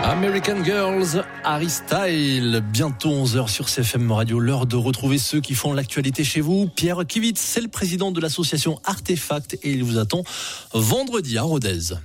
American Girls, Harry Styles, bientôt 11h sur CFM Radio, l'heure de retrouver ceux qui font l'actualité chez vous. Pierre Kivitz, c'est le président de l'association Artefact et il vous attend vendredi à Rodez.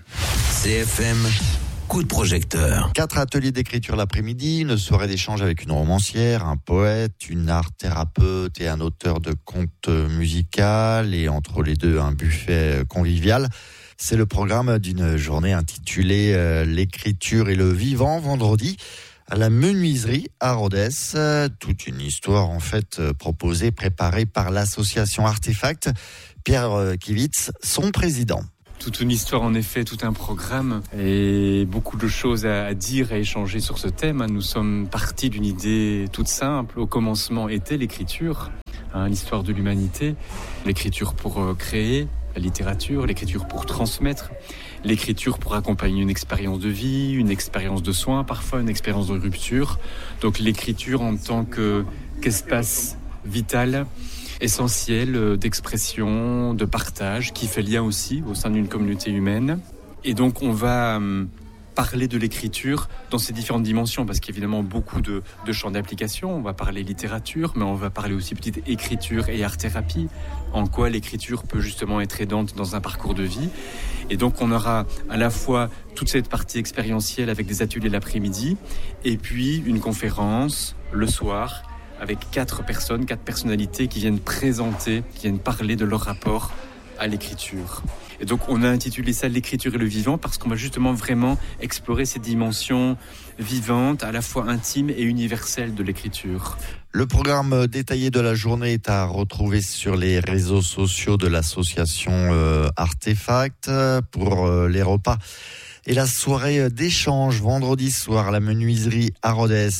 CFM, coup de projecteur. 4 ateliers d'écriture l'après-midi, une soirée d'échange avec une romancière, un poète, une art-thérapeute et un auteur de contes musicaux et entre les deux un buffet convivial. C'est le programme d'une journée intitulée l'écriture et le vivant vendredi à la menuiserie à Rodez. Toute une histoire en fait proposée, préparée par l'association Artefact. Pierre Kivitz, son président. Toute une histoire en effet, tout un programme et beaucoup de choses à dire, à échanger sur ce thème. Nous sommes partis d'une idée toute simple. Au commencement était l'écriture, l'histoire de l'humanité. L'écriture pour créer, la littérature, l'écriture pour transmettre, l'écriture pour accompagner une expérience de vie, une expérience de soins, parfois une expérience de rupture. Donc l'écriture en tant qu'espace vital, essentiel d'expression, de partage, qui fait lien aussi au sein d'une communauté humaine. Et donc on va parler de l'écriture dans ses différentes dimensions, parce qu'évidemment beaucoup de champs d'application. On va parler littérature, mais on va parler aussi petite écriture et art-thérapie, en quoi l'écriture peut justement être aidante dans un parcours de vie. Et donc on aura à la fois toute cette partie expérientielle avec des ateliers l'après-midi, et puis une conférence le soir, avec 4 personnalités qui viennent présenter, qui viennent parler de leur rapport à l'écriture. Et donc on a intitulé ça l'écriture et le vivant parce qu'on va justement vraiment explorer ces dimensions vivantes, à la fois intimes et universelles de l'écriture. Le programme détaillé de la journée est à retrouver sur les réseaux sociaux de l'association Artefact. Pour les repas et la soirée d'échange vendredi soir à la menuiserie à Rodez,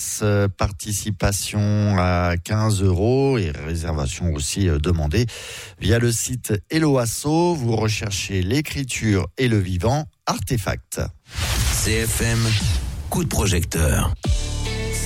participation à 15 € et réservation aussi demandée via le site Helloasso. Vous recherchez l'écriture et le vivant, Artefact. CFM, coup de projecteur.